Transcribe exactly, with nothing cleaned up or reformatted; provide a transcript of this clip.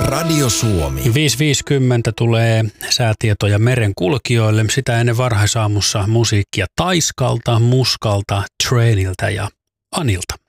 Radio Suomi. viisi viisikymmentä tulee säätietoja merenkulkijoille. Sitä ennen varhaisaamussa musiikkia Taiskalta, Muskalta, Trainiltä ja Anilta.